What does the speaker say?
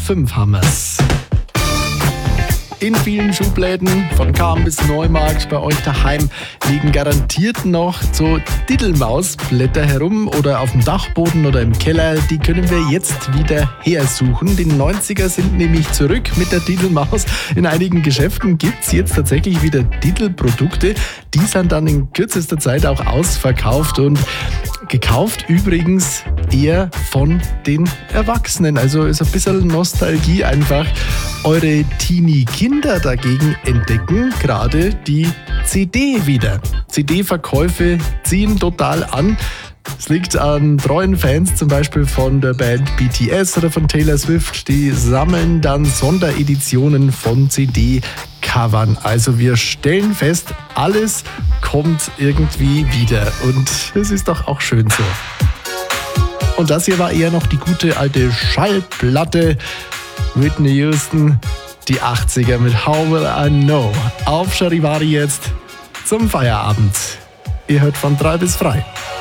5 haben wir's. In vielen Schubläden, von Cham bis Neumarkt bei euch daheim, liegen garantiert noch so Diddlemausblätter herum oder auf dem Dachboden oder im Keller. Die können wir jetzt wieder hersuchen. Die 90er sind nämlich zurück mit der Diddlemaus. In einigen Geschäften gibt's jetzt tatsächlich wieder Diddle-Produkte. Die sind dann in kürzester Zeit auch ausverkauft und gekauft übrigens eher von den Erwachsenen. Also ist ein bisschen Nostalgie einfach. Eure Teenie-Kinder dagegen entdecken gerade die CD wieder. CD-Verkäufe ziehen total an. Es liegt an treuen Fans, zum Beispiel von der Band BTS oder von Taylor Swift. Die sammeln dann Sondereditionen von CD-Covern. Also wir stellen fest, alles kommt irgendwie wieder. Und es ist doch auch schön so. Und das hier war eher noch die gute alte Schallplatte. Whitney Houston, die 80er mit How Will I Know. Auf Charivari jetzt zum Feierabend. Ihr hört von 3 bis frei.